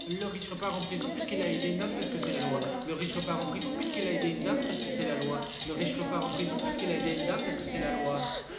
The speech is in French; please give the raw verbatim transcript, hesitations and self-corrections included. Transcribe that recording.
Le riche repart en prison puisqu'il a aidé une dame parce que c'est la loi. Le riche repart en prison puisqu'il a aidé une dame parce que c'est la loi. Le riche repart en prison puisqu'il a aidé une dame parce que c'est la loi.